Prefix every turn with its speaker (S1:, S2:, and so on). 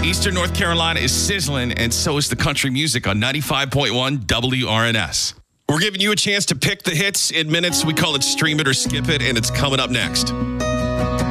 S1: Eastern North Carolina is sizzling, and so is the country music on 95.1 WRNS. We're giving you a chance to pick the hits in minutes. We call it Stream It or Skip It, and it's coming up next.